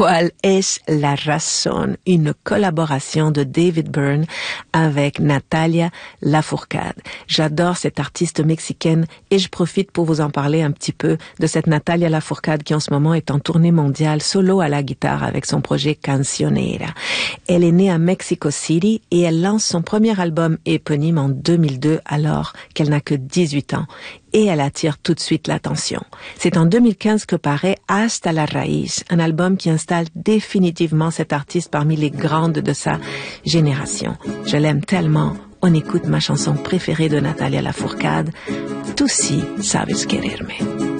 ¿Cuál es la razón? Une collaboration de David Byrne avec Natalia Lafourcade. J'adore cette artiste mexicaine et je profite pour vous en parler un petit peu de cette Natalia Lafourcade qui en ce moment est en tournée mondiale solo à la guitare avec son projet Cancionera. Elle est née à Mexico City et elle lance son premier album éponyme en 2002 alors qu'elle n'a que 18 ans. Et elle attire tout de suite l'attention. C'est en 2015 que paraît Hasta la Raíz, un album qui installe définitivement cette artiste parmi les grandes de sa génération. Je l'aime tellement. On écoute ma chanson préférée de Natalia Lafourcade, Tú sí sabes quererme.